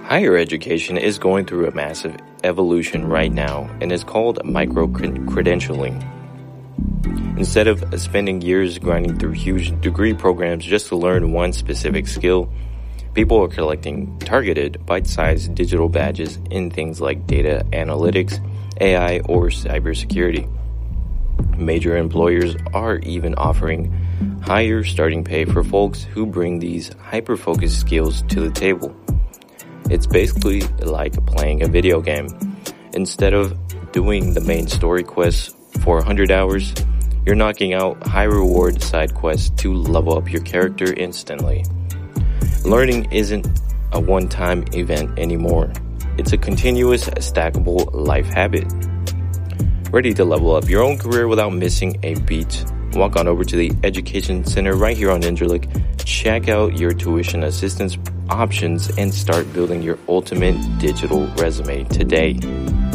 Higher education is going through a massive evolution right now and is called micro-credentialing. Instead of spending years grinding through huge degree programs just to learn one specific skill, people are collecting targeted, bite-sized digital badges in things like data analytics, AI, or cybersecurity. Major employers are even offering higher starting pay for folks who bring these hyper-focused skills to the table. It's basically like playing a video game. Instead of doing the main story quests for 100 hours, you're knocking out high-reward side quests to level up your character instantly. Learning isn't a one-time event anymore. It's a continuous, stackable life habit. Ready to level up your own career without missing a beat? Walk on over to the Education Center right here on Indralik. Check out your tuition assistance options and start building your ultimate digital resume today.